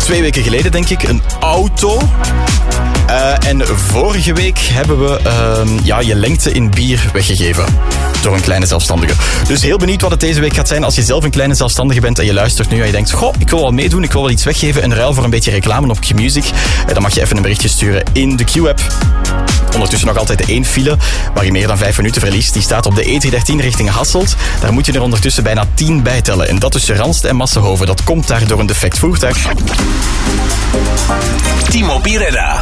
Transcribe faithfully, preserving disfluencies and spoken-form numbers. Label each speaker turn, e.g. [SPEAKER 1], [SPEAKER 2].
[SPEAKER 1] twee weken geleden, denk ik, een auto. Uh, en vorige week hebben we uh, ja, je lengte in bier weggegeven. Door een kleine zelfstandige. Dus heel benieuwd wat het deze week gaat zijn. Als je zelf een kleine zelfstandige bent en je luistert nu en je denkt, goh, ik wil wel meedoen, ik wil wel iets weggeven in ruil voor een beetje reclame op Q-Music. Uh, dan mag je even een berichtje sturen in de Q-app. Ondertussen nog altijd de één file, waar je meer dan vijf minuten verliest. Die staat op de E driehonderddertien richting Hasselt. Daar moet je er ondertussen bijna tien bij tellen. En dat tussen Randst en Massenhoven. Dat komt daar door een defect voertuig.
[SPEAKER 2] Timo Pireda.